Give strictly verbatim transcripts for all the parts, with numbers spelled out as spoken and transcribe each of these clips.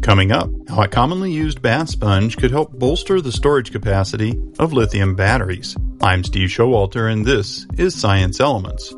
Coming up, how a commonly used bath sponge could help bolster the storage capacity of lithium batteries. I'm Steve Showalter, and this is Science Elements.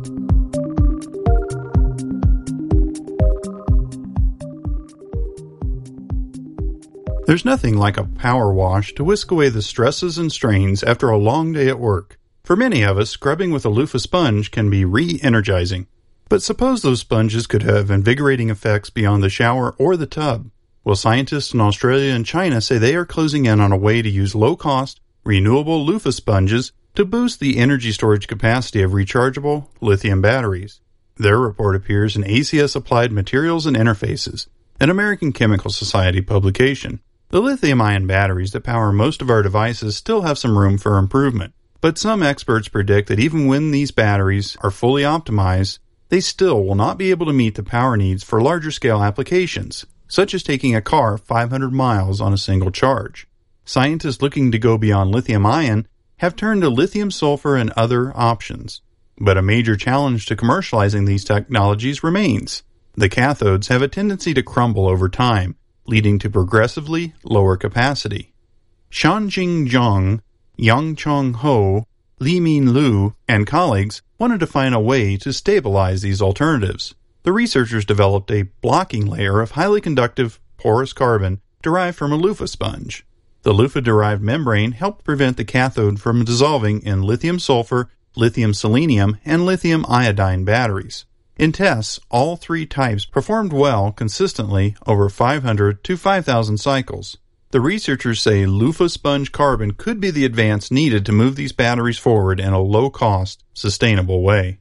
There's nothing like a power wash to whisk away the stresses and strains after a long day at work. For many of us, scrubbing with a loofah sponge can be re-energizing. But suppose those sponges could have invigorating effects beyond the shower or the tub. Well, scientists in Australia and China say they are closing in on a way to use low-cost, renewable loofah sponges to boost the energy storage capacity of rechargeable lithium batteries. Their report appears in A C S Applied Materials and Interfaces, an American Chemical Society publication. The lithium-ion batteries that power most of our devices still have some room for improvement, but some experts predict that even when these batteries are fully optimized, they still will not be able to meet the power needs for larger-scale applications, such as taking a car five hundred miles on a single charge. Scientists looking to go beyond lithium-ion have turned to lithium-sulfur and other options. But a major challenge to commercializing these technologies remains. The cathodes have a tendency to crumble over time, leading to progressively lower capacity. Shanjing Zhang, Yangchong Ho, Li-Min Liu, and colleagues wanted to find a way to stabilize these alternatives. The researchers developed a blocking layer of highly conductive porous carbon derived from a loofah sponge. The loofah-derived membrane helped prevent the cathode from dissolving in lithium-sulfur, lithium-selenium, and lithium-iodine batteries. In tests, all three types performed well consistently over five hundred to five thousand cycles. The researchers say loofah sponge carbon could be the advance needed to move these batteries forward in a low-cost, sustainable way.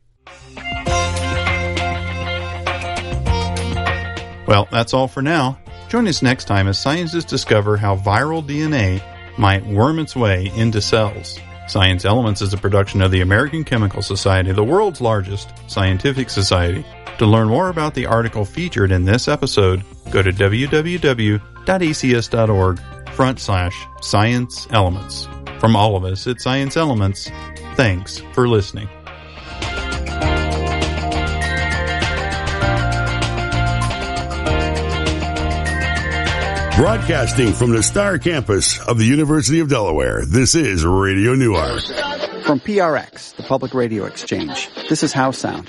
Well, that's all for now. Join us next time as scientists discover how viral D N A might worm its way into cells. Science Elements is a production of the American Chemical Society, the world's largest scientific society. To learn more about the article featured in this episode, go to w w w dot a c s dot org front slash science elements. From all of us at Science Elements, thanks for listening. Broadcasting from the Star Campus of the University of Delaware, this is Radio Newark. From P R X, the Public Radio Exchange, this is How Sound.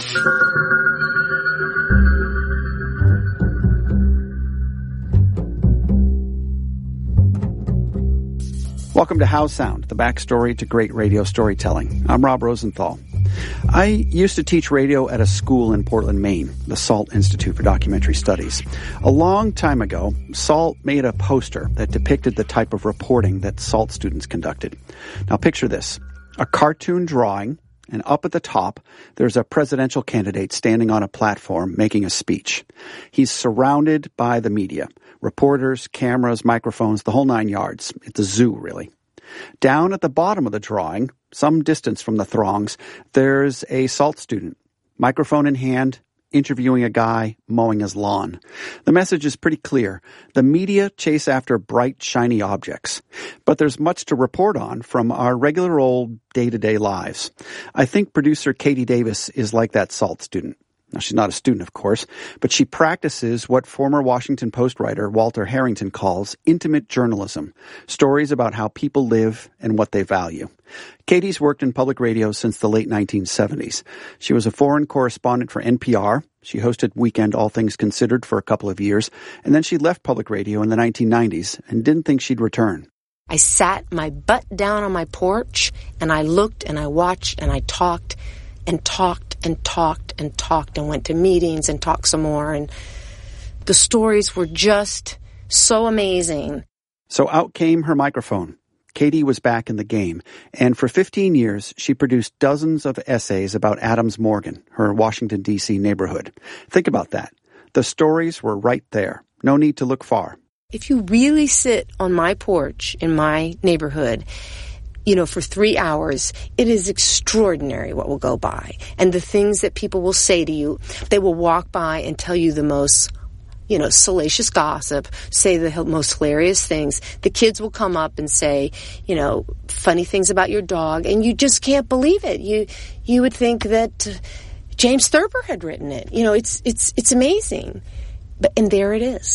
Welcome to How Sound, the backstory to great radio storytelling. I'm Rob Rosenthal. I used to teach radio at a school in Portland, Maine, the SALT Institute for Documentary Studies. A long time ago, SALT made a poster that depicted the type of reporting that SALT students conducted. Now picture this, a cartoon drawing, and up at the top, there's a presidential candidate standing on a platform making a speech. He's surrounded by the media, reporters, cameras, microphones, the whole nine yards. It's a zoo, really. Down at the bottom of the drawing, some distance from the throngs, there's a SALT student, microphone in hand, interviewing a guy mowing his lawn. The message is pretty clear. The media chase after bright, shiny objects. But there's much to report on from our regular old day-to-day lives. I think producer Katie Davis is like that SALT student. Now, she's not a student, of course, but she practices what former Washington Post writer Walter Harrington calls intimate journalism, stories about how people live and what they value. Katie's worked in public radio since the late nineteen seventies. She was a foreign correspondent for N P R. She hosted Weekend All Things Considered for a couple of years, and then she left public radio in the nineteen nineties and didn't think she'd return. I sat my butt down on my porch, and I looked and I watched and I talked and talked and talked and talked and went to meetings and talked some more. And the stories were just so amazing. So out came her microphone. Katie was back in the game. And for fifteen years, she produced dozens of essays about Adams Morgan, her Washington, D C neighborhood. Think about that. The stories were right there. No need to look far. If you really sit on my porch in my neighborhood, you know, for three hours, it is extraordinary what will go by. And the things that people will say to you, they will walk by and tell you the most, you know, salacious gossip, say the most hilarious things. The kids will come up and say, you know, funny things about your dog, and you just can't believe it. You you would think that James Thurber had written it. You know, it's it's it's amazing. But and there it is.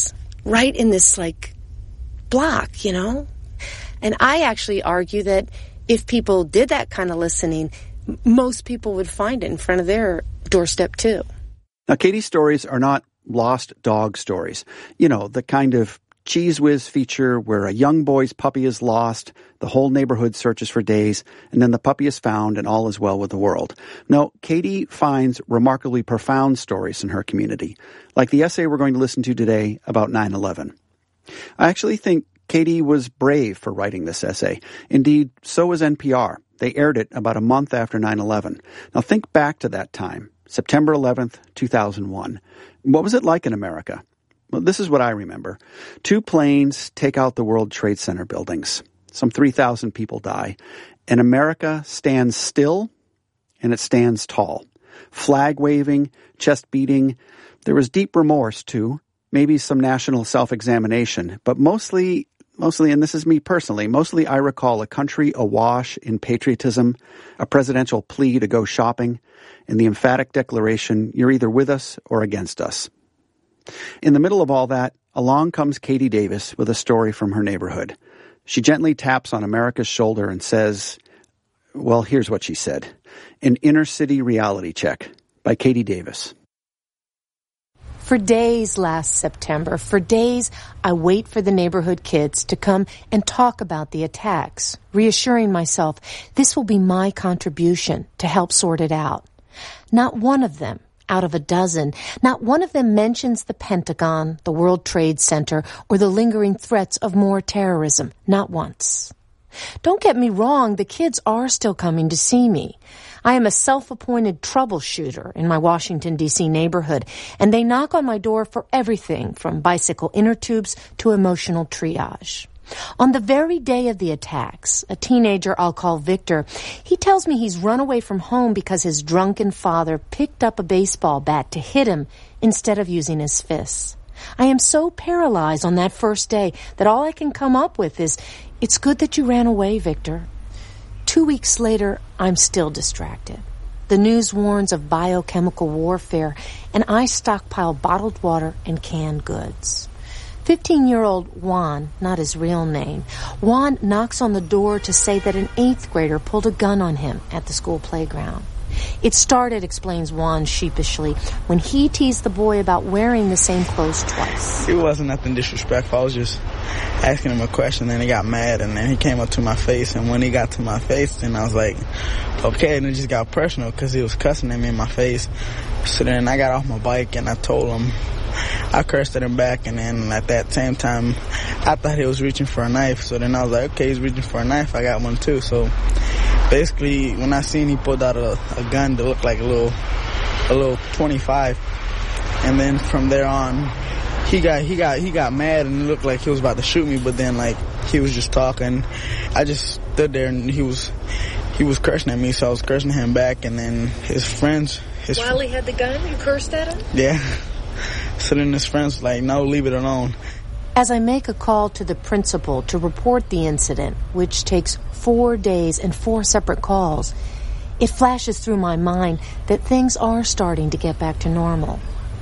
right in this, like, block, you know? And I actually argue that if people did that kind of listening, m- most people would find it in front of their doorstep, too. Now, Katie's stories are not lost dog stories. You know, the kind of Cheese Whiz feature where a young boy's puppy is lost, the whole neighborhood searches for days, and then the puppy is found and all is well with the world. No, Katie finds remarkably profound stories in her community, like the essay we're going to listen to today about nine eleven. I actually think Katie was brave for writing this essay. Indeed, so was N P R. They aired it about a month after nine eleven. Now think back to that time, September eleventh, two thousand one. What was it like in America? Well, this is what I remember. Two planes take out the World Trade Center buildings. Some three thousand people die. And America stands still, and it stands tall. Flag waving, chest beating. There was deep remorse, too. Maybe some national self-examination. But mostly, mostly, and this is me personally, mostly I recall a country awash in patriotism, a presidential plea to go shopping, and the emphatic declaration, you're either with us or against us. In the middle of all that, along comes Katie Davis with a story from her neighborhood. She gently taps on America's shoulder and says, well, here's what she said. An Inner City Reality Check by Katie Davis. For days last September, for days, I wait for the neighborhood kids to come and talk about the attacks, reassuring myself this will be my contribution to help sort it out. Not one of them, out of a dozen, not one of them mentions the Pentagon, the World Trade Center, or the lingering threats of more terrorism. Not once. Don't get me wrong, the kids are still coming to see me. I am a self-appointed troubleshooter in my Washington, D C neighborhood, and they knock on my door for everything from bicycle inner tubes to emotional triage. On the very day of the attacks, a teenager I'll call Victor, he tells me he's run away from home because his drunken father picked up a baseball bat to hit him instead of using his fists. I am so paralyzed on that first day that all I can come up with is, it's good that you ran away, Victor. Two weeks later, I'm still distracted. The news warns of biochemical warfare, and I stockpile bottled water and canned goods. Fifteen-year-old Juan, not his real name, Juan knocks on the door to say that an eighth grader pulled a gun on him at the school playground. It started, explains Juan sheepishly, when he teased the boy about wearing the same clothes twice. It wasn't nothing disrespectful. I was just asking him a question, and he got mad, and then he came up to my face, and when he got to my face, then I was like, okay, and it just got personal because he was cussing at me in my face. So then I got off my bike, and I told him, I cursed at him back, and then at that same time, I thought he was reaching for a knife. So then I was like, okay, he's reaching for a knife. I got one too. So basically, when I seen he pulled out a, a gun that looked like a little, a little twenty-five, and then from there on, he got he got he got mad and it looked like he was about to shoot me. But then like he was just talking. I just stood there and he was he was cursing at me, so I was cursing him back. And then his friends, his While he had the gun, you cursed at him? Yeah. So then his friends were like, no, leave it alone. As I make a call to the principal to report the incident, which takes four days and four separate calls, it flashes through my mind that things are starting to get back to normal.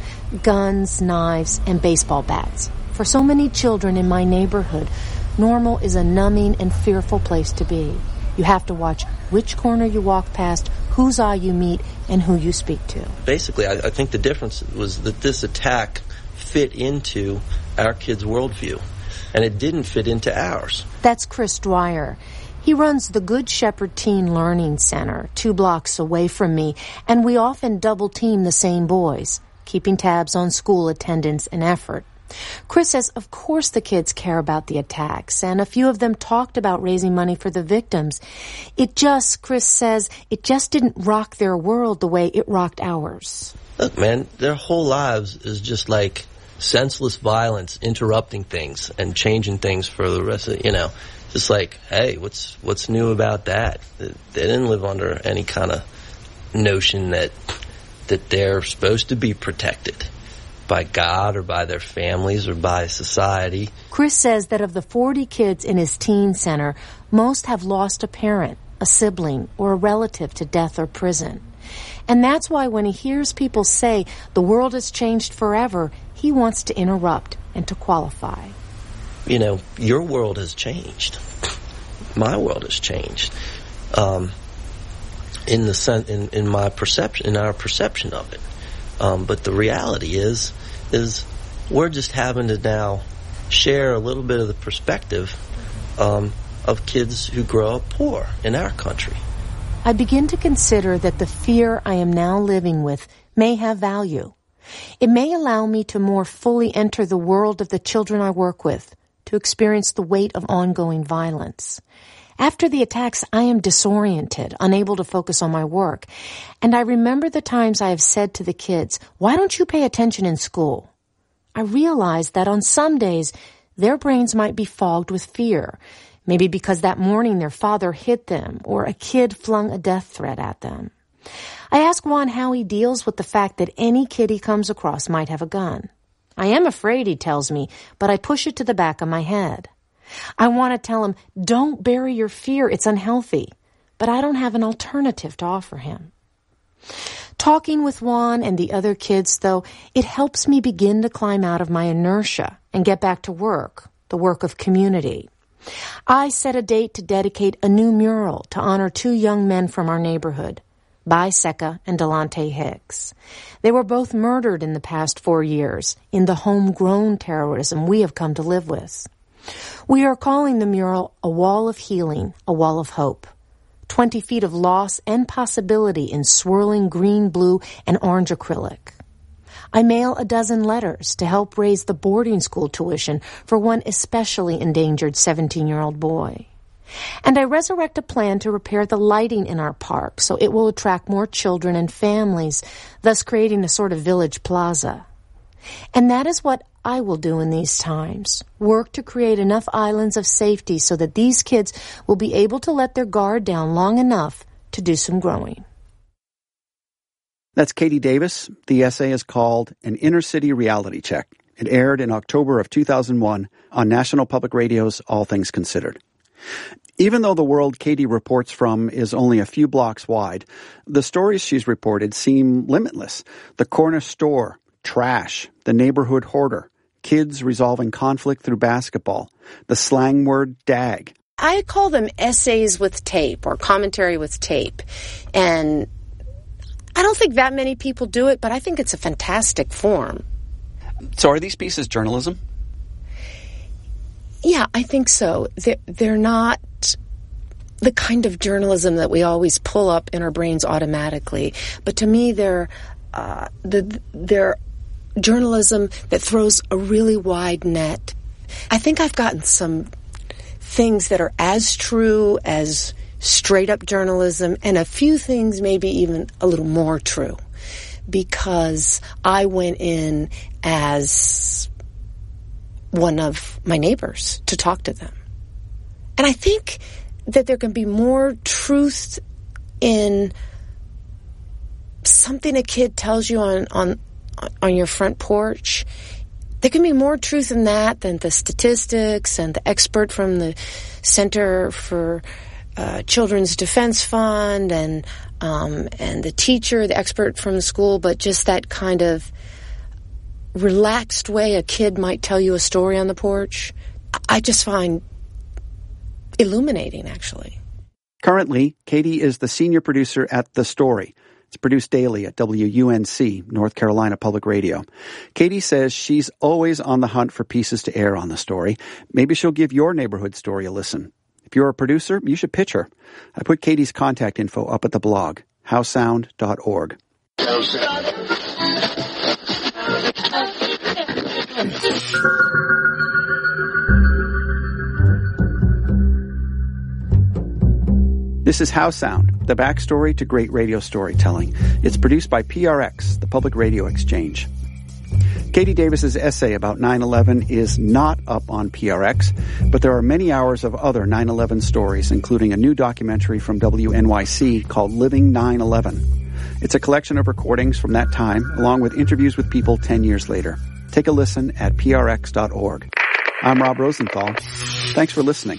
Guns, knives, and baseball bats. For so many children in my neighborhood, normal is a numbing and fearful place to be. You have to watch which corner you walk past, whose eye you meet, and who you speak to. Basically, I, I think the difference was that this attack fit into our kids' worldview, and it didn't fit into ours. That's Chris Dwyer. He runs the Good Shepherd Teen Learning Center, two blocks away from me, and we often double-team the same boys, keeping tabs on school attendance and effort. Chris says, of course the kids care about the attacks, and a few of them talked about raising money for the victims. It just, Chris says, it just didn't rock their world the way it rocked ours. Look, man, their whole lives is just like senseless violence, interrupting things and changing things for the rest of, you know, just like, hey, what's what's new about that? They didn't live under any kind of notion that that they're supposed to be protected by God or by their families or by society. Chris says that of the forty kids in his teen center, most have lost a parent, a sibling, or a relative to death or prison. And that's why when he hears people say the world has changed forever, he wants to interrupt and to qualify. You know, your world has changed. My world has changed. Um, in the sen- in, in my perception, in our perception of it. Um, but the reality is, is we're just having to now share a little bit of the perspective um, of kids who grow up poor in our country. I begin to consider that the fear I am now living with may have value. It may allow me to more fully enter the world of the children I work with, to experience the weight of ongoing violence. After the attacks, I am disoriented, unable to focus on my work. And I remember the times I have said to the kids, "Why don't you pay attention in school?" I realize that on some days, their brains might be fogged with fear, maybe because that morning their father hit them or a kid flung a death threat at them. I ask Juan how he deals with the fact that any kid he comes across might have a gun. I am afraid, he tells me, but I push it to the back of my head. I want to tell him, don't bury your fear, it's unhealthy. But I don't have an alternative to offer him. Talking with Juan and the other kids, though, it helps me begin to climb out of my inertia and get back to work, the work of community. I set a date to dedicate a new mural to honor two young men from our neighborhood, Bai Seka and Delonte Hicks. They were both murdered in the past four years in the homegrown terrorism we have come to live with. We are calling the mural A Wall of Healing, a Wall of Hope. Twenty feet of loss and possibility in swirling green, blue, and orange acrylic. I mail a dozen letters to help raise the boarding school tuition for one especially endangered seventeen-year-old boy. And I resurrect a plan to repair the lighting in our park so it will attract more children and families, thus creating a sort of village plaza. And that is what I will do in these times, work to create enough islands of safety so that these kids will be able to let their guard down long enough to do some growing. That's Katie Davis. The essay is called An Inner City Reality Check. It aired in October of two thousand one on National Public Radio's All Things Considered. Even though the world Katie reports from is only a few blocks wide, the stories she's reported seem limitless. The corner store, trash, the neighborhood hoarder, kids resolving conflict through basketball, the slang word dag. I call them essays with tape or commentary with tape. And I don't think that many people do it, but I think it's a fantastic form. So are these pieces journalism? Yeah, I think so. They're, they're not the kind of journalism that we always pull up in our brains automatically. But to me, they're, uh, the, they're journalism that throws a really wide net. I think I've gotten some things that are as true as straight-up journalism, and a few things maybe even a little more true, because I went in as one of my neighbors to talk to them. And I think that there can be more truth in something a kid tells you on, on, on your front porch. There can be more truth in that than the statistics and the expert from the Center for uh, Children's Defense Fund and um, and the teacher, the expert from the school, but just that kind of relaxed way a kid might tell you a story on the porch, I just find illuminating, actually. Currently, Katie is the senior producer at The Story. It's produced daily at W U N C, North Carolina Public Radio. Katie says she's always on the hunt for pieces to air on The Story. Maybe she'll give your neighborhood story a listen. If you're a producer, you should pitch her. I put Katie's contact info up at the blog, how sound dot org. This is How Sound, the backstory to great radio storytelling. It's produced by P R X, the Public Radio Exchange. Katie Davis's essay about nine eleven is not up on P R X, but there are many hours of other nine eleven stories, including a new documentary from W N Y C called Living nine eleven. It's a collection of recordings from that time, along with interviews with people ten years later. Take a listen at P R X dot org. I'm Rob Rosenthal. Thanks for listening.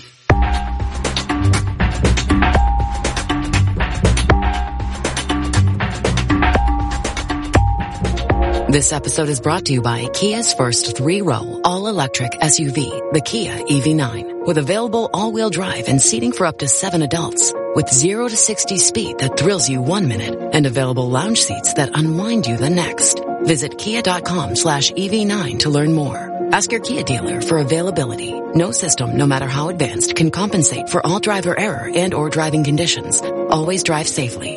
This episode is brought to you by Kia's first three-row, all-electric S U V, the Kia E V nine, with available all-wheel drive and seating for up to seven adults, with zero to sixty speed that thrills you one minute, and available lounge seats that unwind you the next. Visit kia.com slash EV9 to learn more. Ask your Kia dealer for availability. No system, no matter how advanced, can compensate for all driver error and or driving conditions. Always drive safely.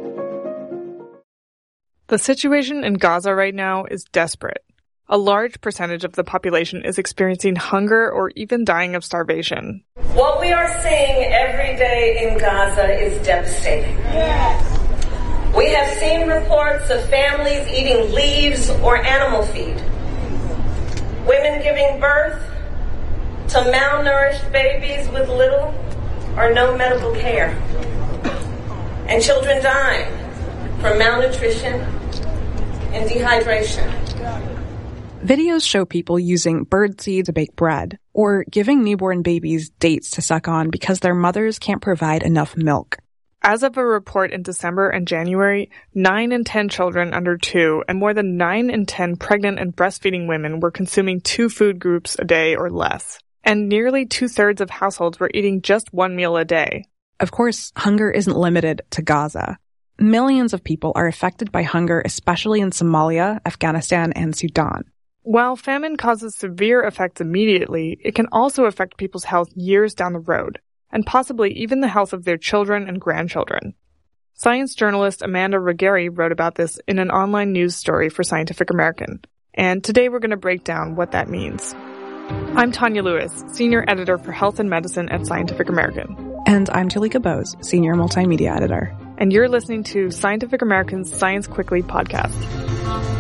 The situation in Gaza right now is desperate. A large percentage of the population is experiencing hunger or even dying of starvation. What we are seeing every day in Gaza is devastating. Yes. We have seen reports of families eating leaves or animal feed, women giving birth to malnourished babies with little or no medical care, and children dying from malnutrition and dehydration. Videos show people using birdseed to bake bread or giving newborn babies dates to suck on because their mothers can't provide enough milk. As of a report in December and January, nine in ten children under two and more than nine in ten pregnant and breastfeeding women were consuming two food groups a day or less. And nearly two-thirds of households were eating just one meal a day. Of course, hunger isn't limited to Gaza. Millions of people are affected by hunger, especially in Somalia, Afghanistan, and Sudan. While famine causes severe effects immediately, it can also affect people's health years down the road, and possibly even the health of their children and grandchildren. Science journalist Amanda Ruggieri wrote about this in an online news story for Scientific American, and today we're going to break down what that means. I'm Tanya Lewis, Senior Editor for Health and Medicine at Scientific American. And I'm Talika Bose, Senior Multimedia Editor. And you're listening to Scientific American's Science Quickly podcast.